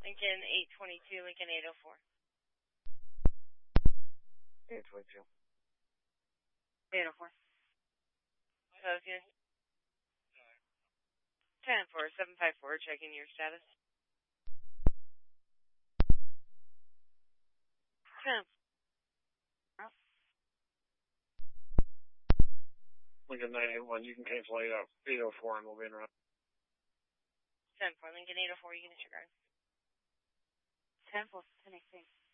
Lincoln 822, Lincoln 804. 822. 804. Closing. 10-4, 754, checking your status. 10. Lincoln 981, you can cancel 804 and we'll be in around. 10-4, Lincoln 804, you can disregard. 10-4, 10-18.